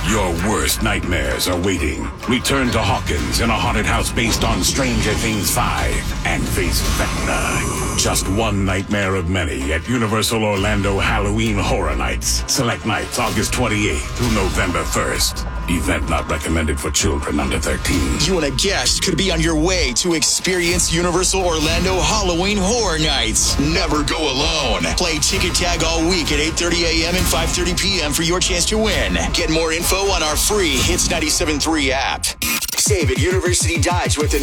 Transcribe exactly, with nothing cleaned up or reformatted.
Your worst nightmares are waiting. Return to Hawkins in a haunted house based on Stranger Things five and face Vecna. Just one nightmare of many at Universal Orlando Halloween Horror Nights. Select nights August twenty-eighth through November first. Event not recommended for children under thirteen. You and a guest could be on your way to experience Universal Orlando Halloween Horror Nights. Never go alone. Play Ticket Tag all week at eight thirty a.m. and five thirty p.m. for your chance to win. Get more info on our free Hits ninety-seven point three app. Save at University Dodge with the